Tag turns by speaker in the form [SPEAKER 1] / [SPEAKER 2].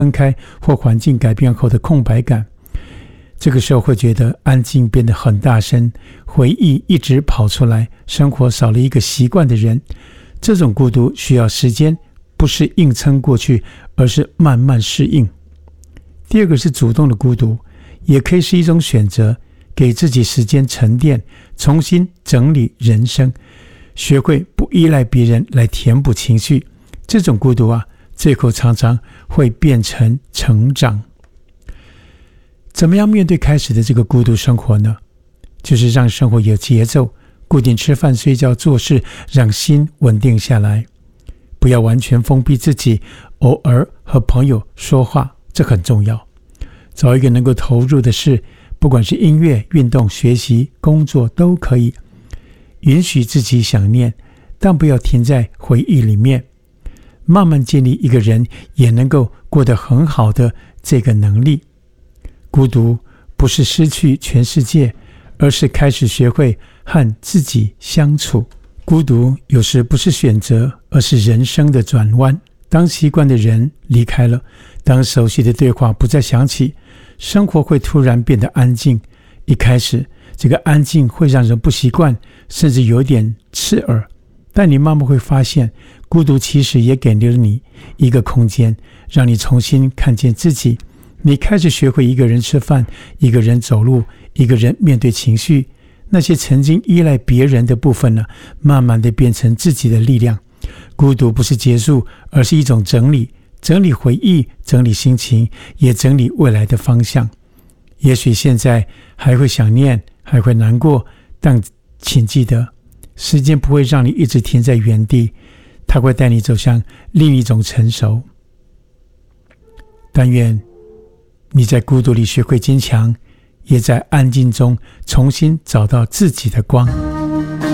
[SPEAKER 1] 分开或环境改变后的空白感。这个时候会觉得安静变得很大声，回忆一直跑出来，生活少了一个习惯的人。这种孤独需要时间，不是硬撑过去，而是慢慢适应。第二个是主动的孤独，也可以是一种选择，给自己时间沉淀，重新整理人生，学会不依赖别人来填补情绪。这种孤独最后常常会变成成长。怎么样面对开始的这个孤独生活呢？就是让生活有节奏，固定吃饭、睡觉、做事，让心稳定下来。不要完全封闭自己，偶尔和朋友说话，这很重要。找一个能够投入的事，不管是音乐、运动、学习、工作都可以。允许自己想念，但不要停在回忆里面。慢慢建立一个人也能够过得很好的这个能力。孤独不是失去全世界，而是开始学会和自己相处。孤独有时不是选择，而是人生的转弯。当习惯的人离开了，当熟悉的对话不再响起，生活会突然变得安静。一开始这个安静会让人不习惯，甚至有点刺耳，但你慢慢会发现，孤独其实也给了你一个空间，让你重新看见自己。你开始学会一个人吃饭，一个人走路，一个人面对情绪。那些曾经依赖别人的部分慢慢的变成自己的力量。孤独不是结束，而是一种整理，整理回忆，整理心情，也整理未来的方向。也许现在还会想念，还会难过，但请记得，时间不会让你一直停在原地，它会带你走向另一种成熟。但愿你在孤独里学会坚强，也在安静中重新找到自己的光。